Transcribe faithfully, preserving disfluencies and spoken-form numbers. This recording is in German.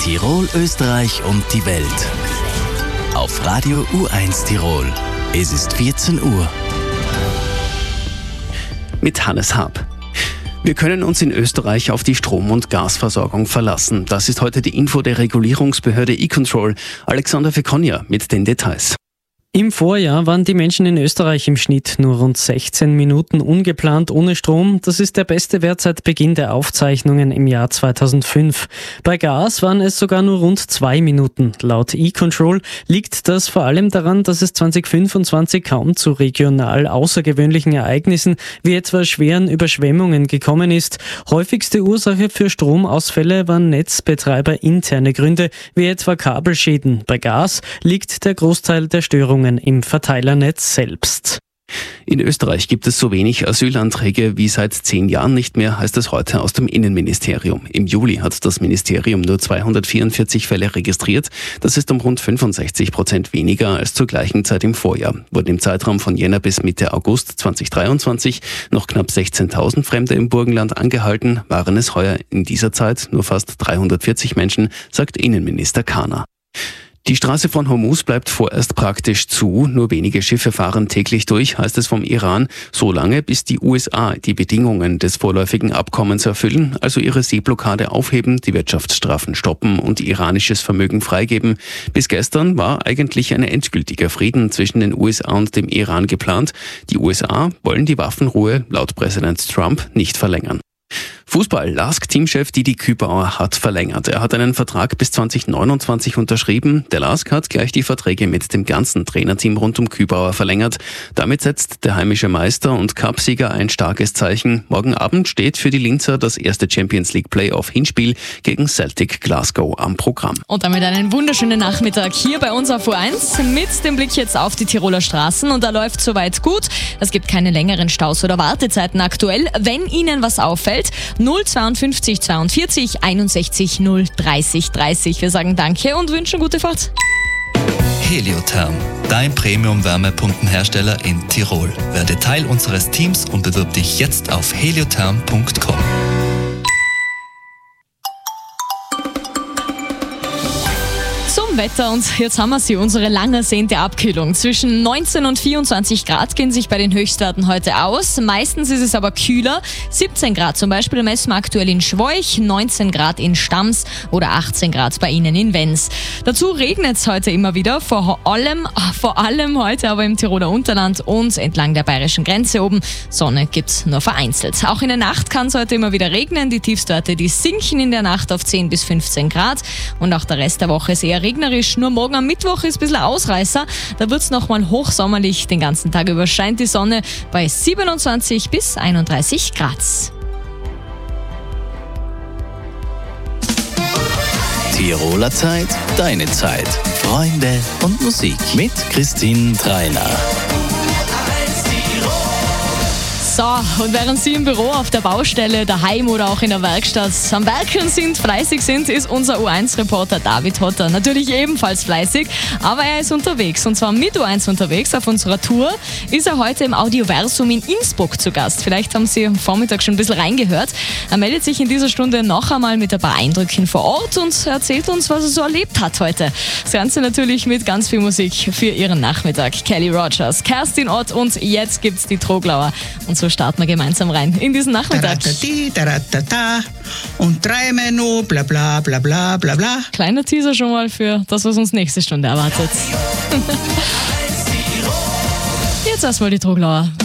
Tirol, Österreich und die Welt. Auf Radio U eins Tirol. Es ist vierzehn Uhr. Mit Hannes Haab. Wir können uns in Österreich auf die Strom- und Gasversorgung verlassen. Das ist heute die Info der Regulierungsbehörde E-Control. Alexander Fekonja mit den Details. Im Vorjahr waren die Menschen in Österreich im Schnitt nur rund sechzehn Minuten ungeplant ohne Strom. Das ist der beste Wert seit Beginn der Aufzeichnungen im Jahr zweitausendfünf. Bei Gas waren es sogar nur rund zwei Minuten. Laut E-Control liegt das vor allem daran, dass es zwanzig fünfundzwanzig kaum zu regional außergewöhnlichen Ereignissen wie etwa schweren Überschwemmungen gekommen ist. Häufigste Ursache für Stromausfälle waren netzbetreiberinterne Gründe wie etwa Kabelschäden. Bei Gas liegt der Großteil der Störungen im Verteilernetz selbst. In Österreich gibt es so wenig Asylanträge wie seit zehn Jahren nicht mehr, heißt es heute aus dem Innenministerium. Im Juli hat das Ministerium nur zweihundertvierundvierzig Fälle registriert. Das ist um rund fünfundsechzig Prozent weniger als zur gleichen Zeit im Vorjahr. Wurden im Zeitraum von Jänner bis Mitte August zweitausenddreiundzwanzig noch knapp sechzehntausend Fremde im Burgenland angehalten, waren es heuer in dieser Zeit nur fast dreihundertvierzig Menschen, sagt Innenminister Kahner. Die Straße von Hormuz bleibt vorerst praktisch zu. Nur wenige Schiffe fahren täglich durch, heißt es vom Iran, so lange, bis die U S A die Bedingungen des vorläufigen Abkommens erfüllen, also ihre Seeblockade aufheben, die Wirtschaftsstrafen stoppen und iranisches Vermögen freigeben. Bis gestern war eigentlich ein endgültiger Frieden zwischen den U S A und dem Iran geplant. Die U S A wollen die Waffenruhe laut Präsident Trump nicht verlängern. Fußball. LASK-Teamchef Didi Kübauer hat verlängert. Er hat einen Vertrag bis zweitausendneunundzwanzig unterschrieben. Der LASK hat gleich die Verträge mit dem ganzen Trainerteam rund um Kübauer verlängert. Damit setzt der heimische Meister und Cupsieger ein starkes Zeichen. Morgen Abend steht für die Linzer das erste Champions League Playoff-Hinspiel gegen Celtic Glasgow am Programm. Und damit einen wunderschönen Nachmittag hier bei uns auf U eins mit dem Blick jetzt auf die Tiroler Straßen. Und da läuft soweit gut. Es gibt keine längeren Staus oder Wartezeiten aktuell. Wenn Ihnen was auffällt, null zweiundfünfzig zweiundvierzig einundsechzig null dreißig dreißig. Wir sagen Danke und wünschen gute Fahrt. Heliotherm, dein Premium-Wärmepumpenhersteller in Tirol. Werde Teil unseres Teams und bewirb dich jetzt auf heliotherm punkt com. Zum Wetter und jetzt haben wir sie, unsere lang ersehnte Abkühlung. Zwischen neunzehn und vierundzwanzig Grad gehen sich bei den Höchstwerten heute aus. Meistens ist es aber kühler. siebzehn Grad zum Beispiel messen wir aktuell in Schwoich, neunzehn Grad in Stams oder achtzehn Grad bei Ihnen in Wenns. Dazu regnet es heute immer wieder, vor allem, vor allem heute aber im Tiroler Unterland und entlang der bayerischen Grenze oben. Sonne gibt's nur vereinzelt. Auch in der Nacht kann es heute immer wieder regnen. Die Tiefstwerte, die sinken in der Nacht auf zehn bis fünfzehn Grad und auch der Rest der Woche ist eher regnerisch. Nur morgen am Mittwoch ist ein bisschen Ausreißer. Da wird es nochmal hochsommerlich. Den ganzen Tag über scheint die Sonne bei siebenundzwanzig bis einunddreißig Grad. Tiroler Zeit, deine Zeit. Freunde und Musik mit Christine Trainer. So, und während Sie im Büro, auf der Baustelle, daheim oder auch in der Werkstatt am Werkeln sind, fleißig sind, ist unser U eins Reporter David Hotter natürlich ebenfalls fleißig, aber er ist unterwegs und zwar mit U eins unterwegs. Auf unserer Tour ist er heute im Audioversum in Innsbruck zu Gast. Vielleicht haben Sie am Vormittag schon ein bisschen reingehört. Er meldet sich in dieser Stunde noch einmal mit ein paar Eindrücken vor Ort und erzählt uns, was er so erlebt hat heute. Das Ganze natürlich mit ganz viel Musik für Ihren Nachmittag. Kelly Rogers, Kerstin Ott und jetzt gibt's die Troglauer. Und so starten wir gemeinsam rein in diesen Nachmittag. Taratati, taratata, und träume nur, bla bla bla bla bla bla. Kleiner Teaser schon mal für das, was uns nächste Stunde erwartet. Jetzt erstmal die Troglauer.